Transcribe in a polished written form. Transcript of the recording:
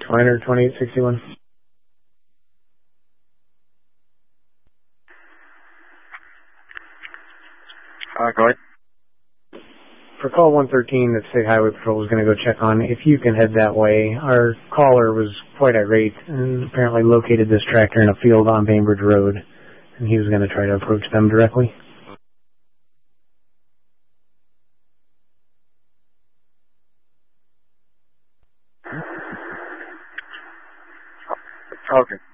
Twiner 2861. Go ahead. For call 113, the State Highway Patrol was going to go check on if you can head that way. Our caller was quite irate and apparently located this tractor in a field on Bainbridge Road, and he was going to try to approach them directly. Okay.